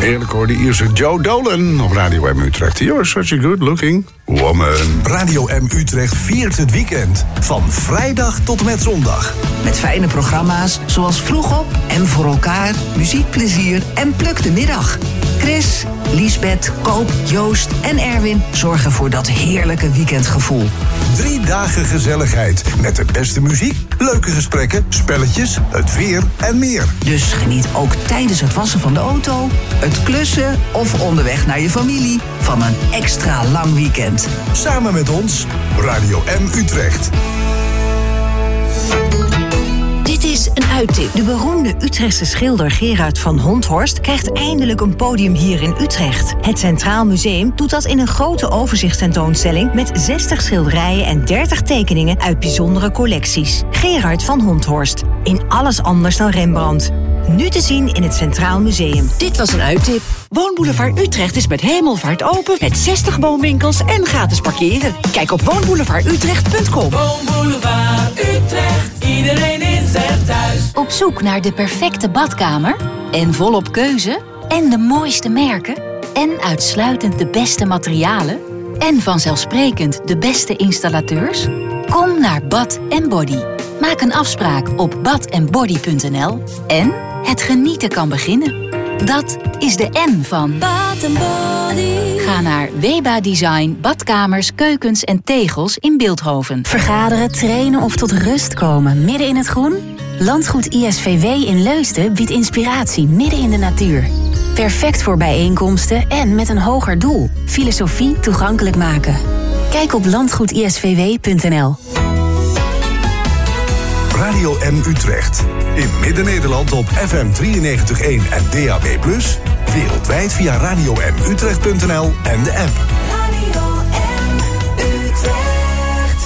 Heerlijk hoor, die Ierse Joe Dolan op Radio M Utrecht. You're such a good looking woman. Radio M Utrecht viert het weekend. Van vrijdag tot en met zondag. Met fijne programma's zoals Vroeg op en Voor elkaar, Muziekplezier en Pluk de Middag. Chris, Liesbeth, Koop, Joost en Erwin zorgen voor dat heerlijke weekendgevoel. 3 dagen gezelligheid met de beste muziek, leuke gesprekken, spelletjes, het weer en meer. Dus geniet ook tijdens het wassen van de auto, het klussen of onderweg naar je familie van een extra lang weekend. Samen met ons, Radio M Utrecht. Dit is een uittip. De beroemde Utrechtse schilder Gerard van Honthorst krijgt eindelijk een podium hier in Utrecht. Het Centraal Museum doet dat in een grote overzichtstentoonstelling met 60 schilderijen en 30 tekeningen uit bijzondere collecties. Gerard van Honthorst. In alles anders dan Rembrandt. Nu te zien in het Centraal Museum. Dit was een uittip. Woonboulevard Utrecht is met hemelvaart open met 60 woonwinkels en gratis parkeren. Kijk op woonboulevardutrecht.com. Woonboulevard Utrecht, iedereen is er thuis. Op zoek naar de perfecte badkamer en volop keuze en de mooiste merken en uitsluitend de beste materialen en vanzelfsprekend de beste installateurs? Kom naar Bad & Body. Maak een afspraak op badandbody.nl en het genieten kan beginnen. Dat is de N van Bad & Body. Ga naar Weba Design, badkamers, keukens en tegels in Bilthoven. Vergaderen, trainen of tot rust komen midden in het groen? Landgoed ISVW in Leusden biedt inspiratie midden in de natuur. Perfect voor bijeenkomsten en met een hoger doel. Filosofie toegankelijk maken. Kijk op landgoedisvw.nl. Radio M Utrecht. In Midden-Nederland op FM 93.1 en DAB+. Wereldwijd via radiomutrecht.nl en de app. Radio M Utrecht.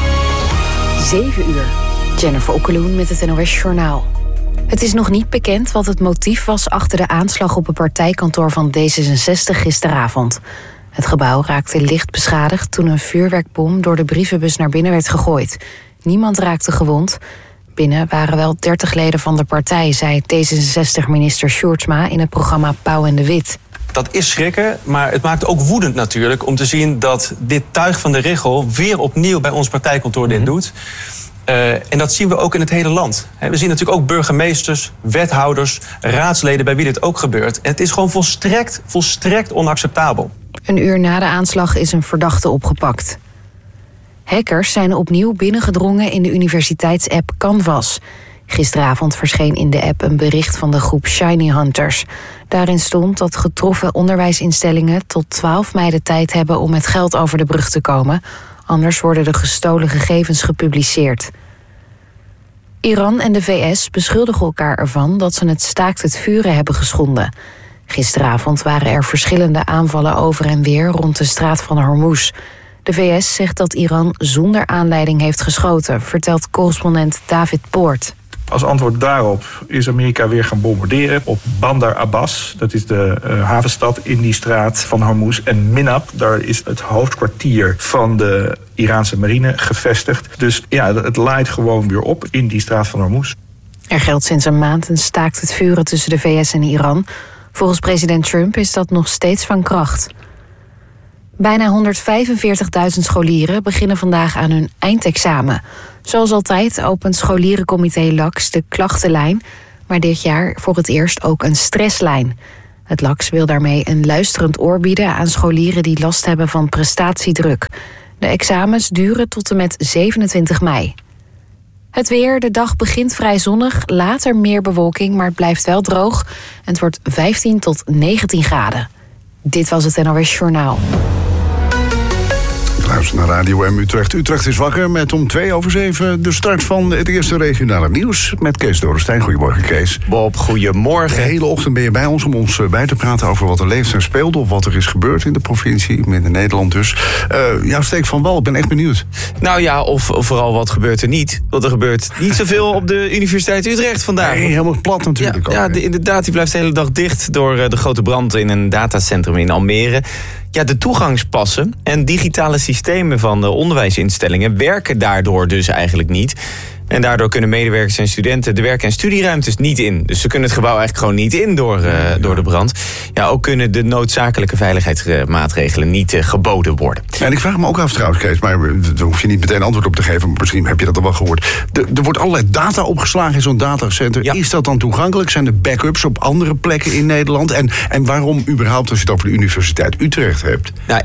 7 uur. Jennifer Okkeloen met het NOS Journaal. Het is nog niet bekend wat het motief was achter de aanslag op het partijkantoor van D66 gisteravond. Het gebouw raakte licht beschadigd toen een vuurwerkbom door de brievenbus naar binnen werd gegooid. Niemand raakte gewond. Binnen waren wel 30 leden van de partij, zei D66-minister Sjoerdsma in het programma Pauw en de Wit. Dat is schrikken, maar het maakt ook woedend natuurlijk om te zien dat dit tuig van de Richel weer opnieuw bij ons partijkantoor dit doet. En dat zien we ook in het hele land. We zien natuurlijk ook burgemeesters, wethouders, raadsleden bij wie dit ook gebeurt. En het is gewoon volstrekt onacceptabel. Een uur na de aanslag is een verdachte opgepakt. Hackers zijn opnieuw binnengedrongen in de universiteitsapp Canvas. Gisteravond verscheen in de app een bericht van de groep Shiny Hunters. Daarin stond dat getroffen onderwijsinstellingen tot 12 mei de tijd hebben om met geld over de brug te komen. Anders worden de gestolen gegevens gepubliceerd. Iran en de VS beschuldigen elkaar ervan dat ze het staakt het vuren hebben geschonden. Gisteravond waren er verschillende aanvallen over en weer rond de straat van Hormuz. De VS zegt dat Iran zonder aanleiding heeft geschoten, vertelt correspondent David Poort. Als antwoord daarop is Amerika weer gaan bombarderen op Bandar Abbas. Dat is de havenstad in die straat van Hormuz. En Minab, daar is het hoofdkwartier van de Iraanse marine gevestigd. Dus ja, het laait gewoon weer op in die straat van Hormuz. Er geldt sinds een maand een staakt het vuren tussen de VS en Iran. Volgens president Trump is dat nog steeds van kracht. Bijna 145.000 scholieren beginnen vandaag aan hun eindexamen. Zoals altijd opent scholierencomité LAX de klachtenlijn, maar dit jaar voor het eerst ook een stresslijn. Het LAX wil daarmee een luisterend oor bieden aan scholieren die last hebben van prestatiedruk. De examens duren tot en met 27 mei. Het weer, de dag begint vrij zonnig, later meer bewolking, maar het blijft wel droog. En het wordt 15 tot 19 graden. Dit was het NOS Journaal. Luister naar Radio M Utrecht. Utrecht is wakker met om 6:02 de start van het eerste regionale nieuws met Kees Dorrestein. Goedemorgen, Kees. Bob, goedemorgen. De hele ochtend ben je bij ons om ons bij te praten over wat er leeft en speelt, of wat er is gebeurd in de provincie, in Nederland dus. Jouw steek van wal, ik ben echt benieuwd. Nou ja, of vooral wat gebeurt er niet. Want er gebeurt niet zoveel op de Universiteit Utrecht vandaag. Nee, helemaal plat natuurlijk ook. Ja, inderdaad, die blijft de hele dag dicht door de grote brand in een datacentrum in Almere. Ja, de toegangspassen en digitale systemen van de onderwijsinstellingen werken daardoor dus eigenlijk niet. En daardoor kunnen medewerkers en studenten de werk- en studieruimtes niet in. Dus ze kunnen het gebouw eigenlijk gewoon niet in door de brand. ja, ook kunnen de noodzakelijke veiligheidsmaatregelen niet geboden worden. En ik vraag me ook af trouwens, Kees, maar daar hoef je niet meteen antwoord op te geven, maar misschien heb je dat al wel gehoord. Er wordt allerlei data opgeslagen in zo'n datacenter. Ja. Is dat dan toegankelijk? Zijn er backups op andere plekken in Nederland? En waarom überhaupt, als je het over de Universiteit Utrecht hebt? Nou,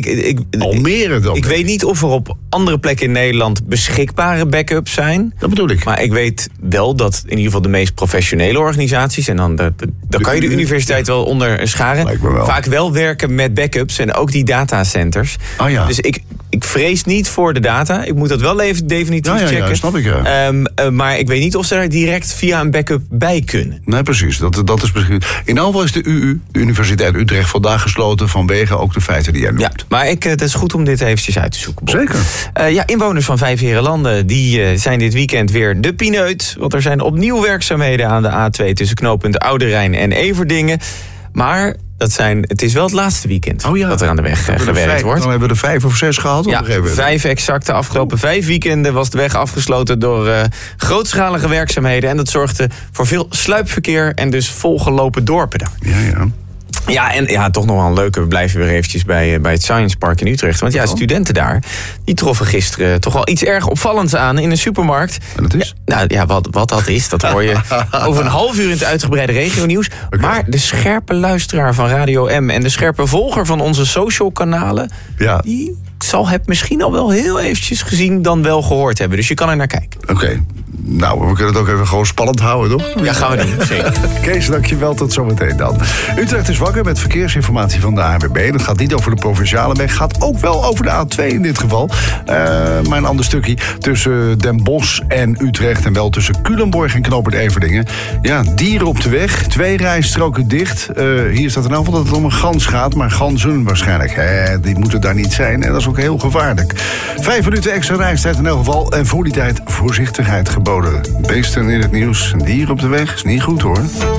Almere dan? Ik weet niet of er op andere plekken in Nederland beschikbare backups zijn. Dat bedoel ik. Maar ik weet wel dat in ieder geval de meest professionele organisaties, en dan kan je de universiteit wel onder scharen, vaak wel werken met backups en ook die datacenters. Oh ja. Dus ik vrees niet voor de data. Ik moet dat wel even definitief checken. Ja, snap ik, ja. Maar ik weet niet of ze daar direct via een backup bij kunnen. Nee, precies. Dat is misschien. In elk geval is de UU, de Universiteit Utrecht, vandaag gesloten vanwege ook de feiten die jij noemt. Ja, maar het is goed om dit eventjes uit te zoeken, Bob. Zeker. Inwoners van Vijfheerenlanden die zijn dit weekend weer de pineut. Want er zijn opnieuw werkzaamheden aan de A2 tussen knooppunt Oude Rijn en Everdingen. Maar het is wel het laatste weekend dat er aan de weg gewerkt wordt. Dan hebben we er 5 of 6 gehad. Ja, 5 exact. De afgelopen 5 weekenden was de weg afgesloten door grootschalige werkzaamheden. En dat zorgde voor veel sluipverkeer en dus volgelopen dorpen daar. Ja. Ja, en toch nog wel een leuke. We blijven weer eventjes bij het Science Park in Utrecht. Want studenten daar, die troffen gisteren toch wel iets erg opvallends aan in een supermarkt. En dat is? Wat dat is, dat hoor je over een half uur in het uitgebreide regionieuws. Okay. Maar de scherpe luisteraar van Radio M en de scherpe volger van onze social kanalen, die zal het misschien al wel heel eventjes gezien dan wel gehoord hebben. Dus je kan er naar kijken. Oké. Nou, we kunnen het ook even gewoon spannend houden, toch? Ja, gaan we doen, zeker. Kees, dankjewel. Tot zometeen dan. Utrecht is wakker met verkeersinformatie van de ANWB. Dat gaat niet over de provinciale weg. Gaat ook wel over de A2 in dit geval. Maar een ander stukje tussen Den Bosch en Utrecht. En wel tussen Culemborg en knooppunt Everdingen. Ja, dieren op de weg. 2 rijstroken dicht. Hier staat in aanval dat het om een gans gaat. Maar ganzen waarschijnlijk. Die moeten daar niet zijn. En dat is ook heel gevaarlijk. 5 minuten extra reistijd in elk geval. En voor die tijd voorzichtigheid geboden. Beesten in het nieuws. Een dier op de weg is niet goed, hoor.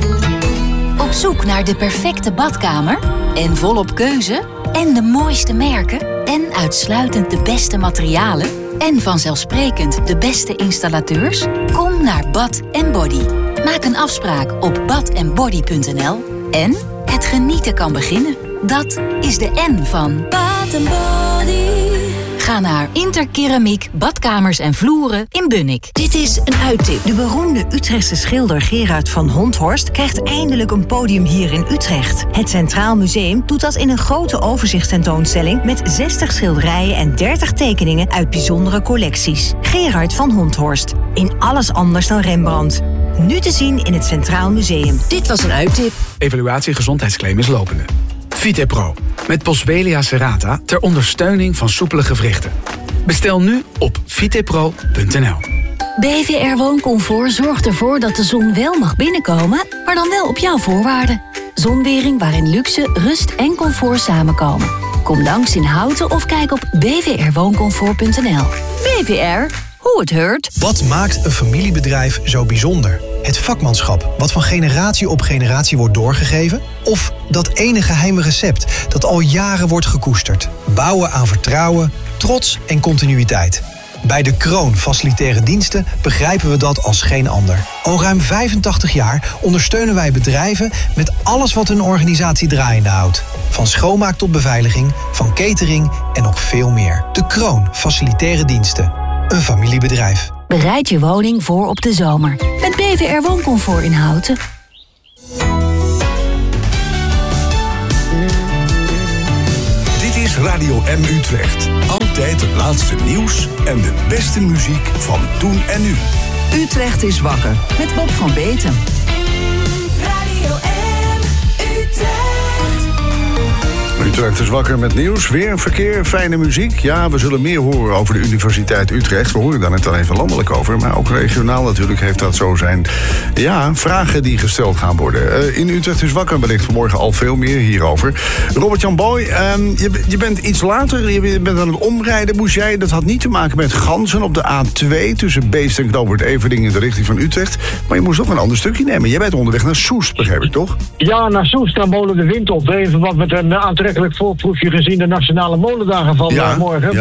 Op zoek naar de perfecte badkamer? En volop keuze? En de mooiste merken? En uitsluitend de beste materialen? En vanzelfsprekend de beste installateurs? Kom naar Bad & Body. Maak een afspraak op badandbody.nl. En het genieten kan beginnen. Dat is de N van Bad & Body. Ga naar Interkeramiek, badkamers en vloeren in Bunnik. Dit is een uittip. De beroemde Utrechtse schilder Gerard van Honthorst krijgt eindelijk een podium hier in Utrecht. Het Centraal Museum doet dat in een grote overzichtstentoonstelling met 60 schilderijen en 30 tekeningen uit bijzondere collecties. Gerard van Honthorst. In alles anders dan Rembrandt. Nu te zien in het Centraal Museum. Dit was een uittip. Evaluatie gezondheidsclaim is lopende. VitePro met Boswellia serrata ter ondersteuning van soepele gewrichten. Bestel nu op vitepro.nl. BVR Wooncomfort zorgt ervoor dat de zon wel mag binnenkomen, maar dan wel op jouw voorwaarden. Zonwering waarin luxe, rust en comfort samenkomen. Kom langs in Houten of kijk op bvrwooncomfort.nl. BVR, hoe het heurt. Wat maakt een familiebedrijf zo bijzonder? Het vakmanschap wat van generatie op generatie wordt doorgegeven? Of dat ene geheime recept dat al jaren wordt gekoesterd? Bouwen aan vertrouwen, trots en continuïteit. Bij De Kroon Facilitaire Diensten begrijpen we dat als geen ander. Al ruim 85 jaar ondersteunen wij bedrijven met alles wat hun organisatie draaiende houdt. Van schoonmaak tot beveiliging, van catering en nog veel meer. De Kroon Facilitaire Diensten. Een familiebedrijf. Bereid je woning voor op de zomer. Met BVR Wooncomfort in Houten. Dit is Radio M Utrecht. Altijd het laatste nieuws en de beste muziek van toen en nu. Utrecht is wakker met Bob van Beeten. Radio M Utrecht. Utrecht is wakker met nieuws, weer verkeer, fijne muziek. Ja, we zullen meer horen over de Universiteit Utrecht. We horen daar net al even landelijk over, maar ook regionaal natuurlijk heeft dat zo zijn. Ja, vragen die gesteld gaan worden. In Utrecht is wakker, wellicht vanmorgen al veel meer hierover. Robert-Jan Boy, je bent iets later, je bent aan het omrijden, moest jij. Dat had niet te maken met ganzen op de A2 tussen Beest en Knooppunt Everdingen in de richting van Utrecht. Maar je moest ook een ander stukje nemen. Jij bent onderweg naar Soest, begrijp ik toch? Ja, naar Soest, naar Molen de Wind op. In verband met een aantrekkelijk voorproefje gezien de Nationale Molendagen van morgen. Ja.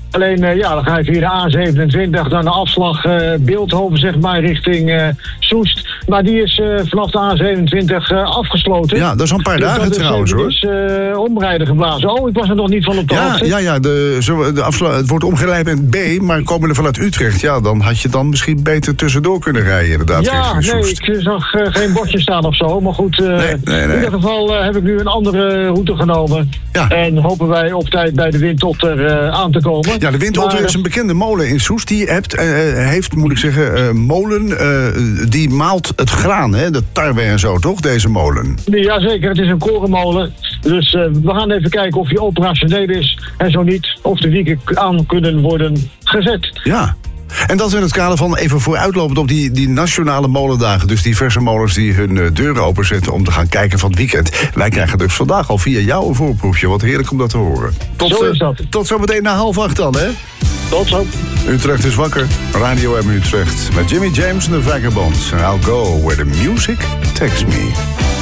Alleen, dan ga je via de A27 dan de afslag Beeldhoven, zeg maar, richting Soest. Maar die is vanaf de A27 afgesloten. Ja, dat is al een paar dagen trouwens, hoor. Dus omrijden geblazen. Oh, ik was er nog niet van op de hoogte. Ja, het wordt omgeleid met B, maar komen er vanuit Utrecht. Ja, dan had je dan misschien beter tussendoor kunnen rijden, inderdaad. Ja, nee, ik zag geen bordje staan of zo. Maar goed, in ieder geval heb ik nu een andere route genomen. Ja. En hopen wij op tijd bij de Windtotter aan te komen. Ja, de Windtotter is een bekende molen in Soest. Die heeft, moet ik zeggen, molen. Die maalt het graan, hè? De tarwe en zo, toch? Deze molen. Jazeker, het is een korenmolen. Dus we gaan even kijken of die operationeel is. En zo niet, of de wieken aan kunnen worden gezet. Ja. En dat in het kader van even vooruitlopend op die nationale molendagen. Dus diverse molens die hun deuren openzetten om te gaan kijken van het weekend. Wij krijgen dus vandaag al via jou een voorproefje. Wat heerlijk om dat te horen. Zo is dat. Tot zometeen na 7:30 dan, hè? Tot zo. Utrecht is wakker. Radio M Utrecht. Met Jimmy James en de Vagabonds. And I'll go where the music takes me.